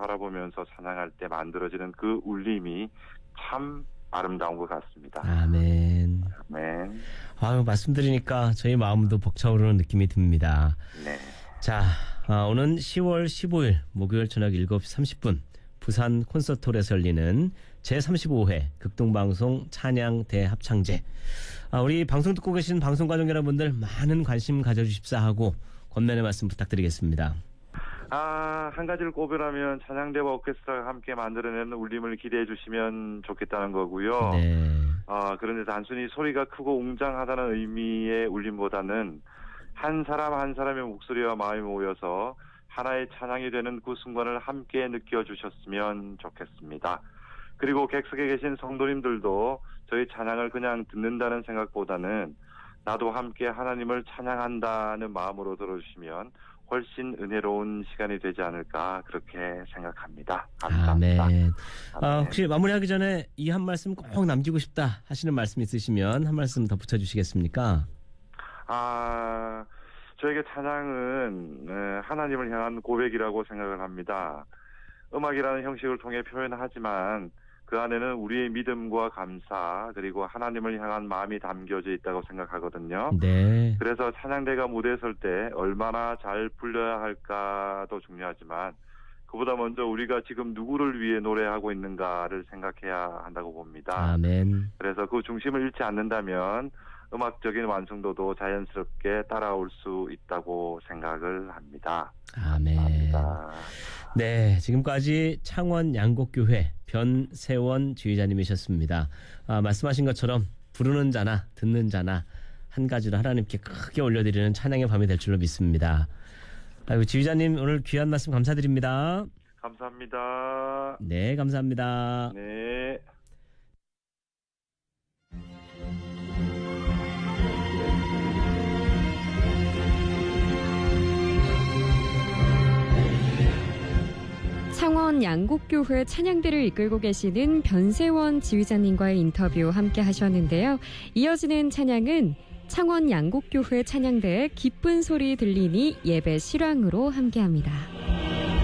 바라보면서 찬양할 때 만들어지는 그 울림이 참 아름다운 것 같습니다. 아멘. 아멘. 아유, 말씀드리니까 저희 마음도 벅차오르는 느낌이 듭니다. 네. 자, 오는 10월 15일 목요일 저녁 7시 30분 부산 콘서트홀에서 열리는 제35회 극동방송 찬양 대합창제. 우리 방송 듣고 계신 방송가족 여러분들 많은 관심 가져주십사 하고 권면의 말씀 부탁드리겠습니다. 한 가지를 꼽으라면 찬양대와 오케스트라가 함께 만들어내는 울림을 기대해 주시면 좋겠다는 거고요. 네. 그런데 단순히 소리가 크고 웅장하다는 의미의 울림보다는 한 사람 한 사람의 목소리와 마음이 모여서 하나의 찬양이 되는 그 순간을 함께 느껴주셨으면 좋겠습니다. 그리고 객석에 계신 성도님들도 저희 찬양을 그냥 듣는다는 생각보다는 나도 함께 하나님을 찬양한다는 마음으로 들어주시면 훨씬 은혜로운 시간이 되지 않을까 그렇게 생각합니다. 감사합니다. 아멘. 혹시 마무리하기 전에 이 한 말씀 꼭 남기고 싶다 하시는 말씀 있으시면 한 말씀 더 붙여주시겠습니까? 저에게 찬양은 하나님을 향한 고백이라고 생각을 합니다. 음악이라는 형식을 통해 표현하지만 그 안에는 우리의 믿음과 감사 그리고 하나님을 향한 마음이 담겨져 있다고 생각하거든요. 네. 그래서 찬양대가 무대에 설 때 얼마나 잘 불려야 할까도 중요하지만 그보다 먼저 우리가 지금 누구를 위해 노래하고 있는가를 생각해야 한다고 봅니다. 아멘. 그래서 그 중심을 잃지 않는다면 음악적인 완성도도 자연스럽게 따라올 수 있다고 생각을 합니다. 아멘. 감사합니다. 네, 지금까지 창원 양곡교회 변세원 지휘자님이셨습니다. 말씀하신 것처럼 부르는 자나 듣는 자나 한 가지로 하나님께 크게 올려드리는 찬양의 밤이 될 줄로 믿습니다. 지휘자님 오늘 귀한 말씀 감사드립니다. 감사합니다. 네, 감사합니다. 네. 창원 양곡교회 찬양대를 이끌고 계시는 변세원 지휘자님과의 인터뷰 함께 하셨는데요. 이어지는 찬양은 창원 양곡교회 찬양대의 기쁜 소리 들리니 예배 실황으로 함께합니다.